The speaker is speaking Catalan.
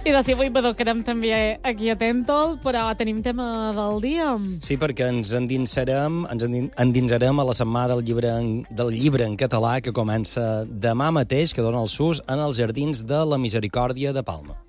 I de si avui quedem també aquí a Tèntol, però tenim tema del dia. Sí, perquè ens endinsarem a la setmana del llibre en català que comença demà mateix, que dona el sus en els Jardins de la Misericòrdia de Palma.